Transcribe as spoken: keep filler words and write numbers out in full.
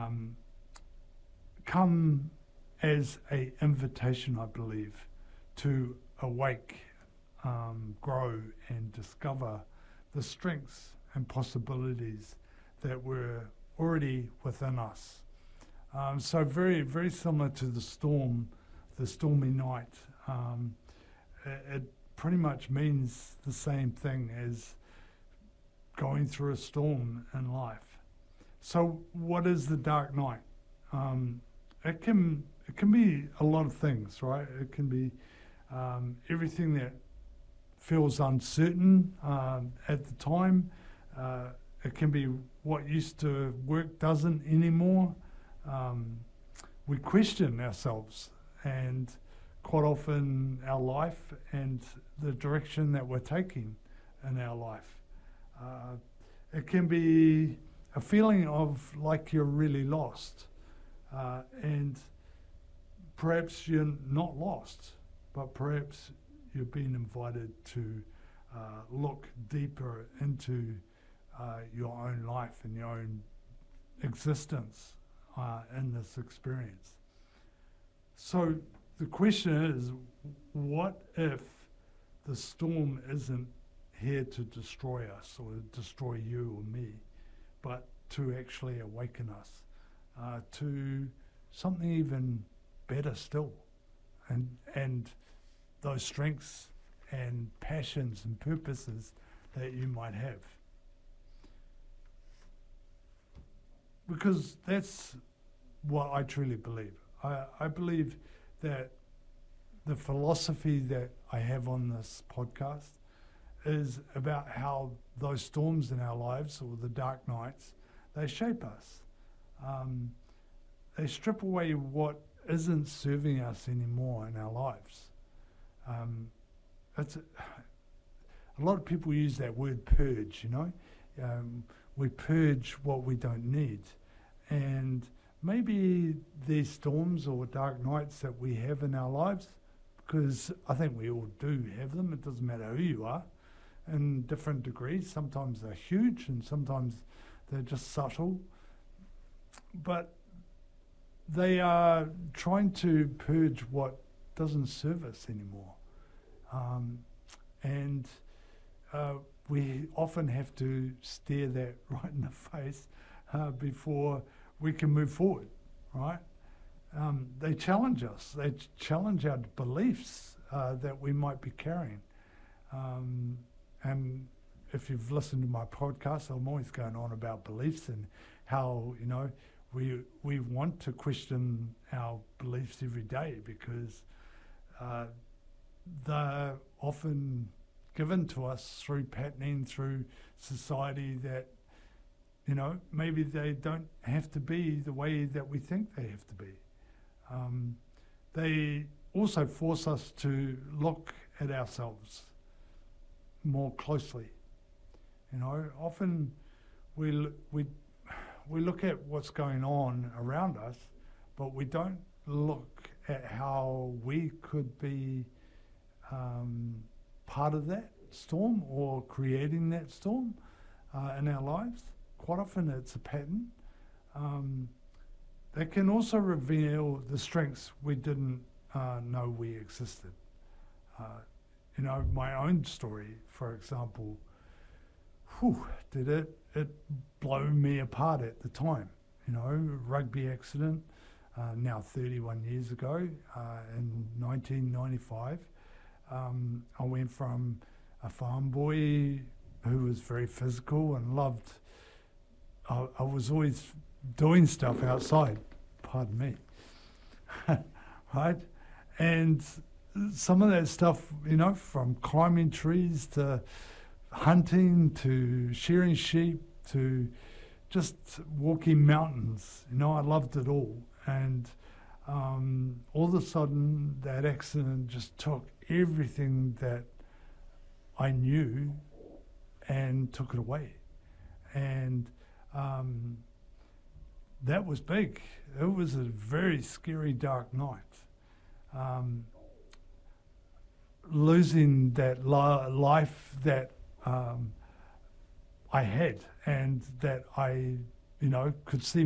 um, come as a invitation, I believe, to awake, um, grow and discover the strengths and possibilities that were already within us. Um, so very, very similar to the storm, the stormy night. Um, it, it pretty much means the same thing as going through a storm in life. So what is the dark night? Um, it can it can be a lot of things, right? It can be um, everything that feels uncertain um, at the time. Uh, it can be what used to work doesn't anymore. Um, we question ourselves and quite often our life and the direction that we're taking in our life. Uh, it can be a feeling of like you're really lost, uh, and perhaps you're not lost, but perhaps you're being invited to uh, look deeper into uh, your own life and your own existence uh, in this experience. So the question is, what if the storm isn't here to destroy us or destroy you or me, but to actually awaken us uh, to something even better still, and and those strengths and passions and purposes that you might have. Because that's what I truly believe. I, I believe that the philosophy that I have on this podcast is about how those storms in our lives, or the dark nights, they shape us. Um, they strip away what isn't serving us anymore in our lives. Um, it's a, a lot of people use that word purge, you know. Um, we purge what we don't need. And maybe these storms or dark nights that we have in our lives, because I think we all do have them, it doesn't matter who you are, in different degrees. Sometimes they're huge and sometimes they're just subtle. But they are trying to purge what doesn't serve us anymore. Um, and uh, we often have to stare that right in the face uh, before we can move forward, right? Um, they challenge us. They ch- challenge our beliefs uh, that we might be carrying. Um, and if you've listened to my podcast, I'm always going on about beliefs and how, you know, we we want to question our beliefs every day because uh, they're often given to us through patterning, through society that, you know, maybe they don't have to be the way that we think they have to be. Um, they also force us to look at ourselves more closely. You know, often we l- we we look at what's going on around us, but we don't look at how we could be um, part of that storm or creating that storm uh, in our lives. Quite often it's a pattern. Um, that can also reveal the strengths we didn't uh, know we existed. Uh, you know, my own story, for example, whew, did it, it blow me apart at the time. You know, rugby accident, uh, now thirty-one years ago, uh, in nineteen ninety-five. Um, I went from a farm boy who was very physical and loved, I, I was always doing stuff outside, pardon me, right? And some of that stuff, you know, from climbing trees to hunting to shearing sheep to just walking mountains, you know, I loved it all. And um, all of a sudden that accident just took everything that I knew and took it away. And um, that was big. It was a very scary, dark night. Um, losing that li- life that um, I had and that I, you know, could see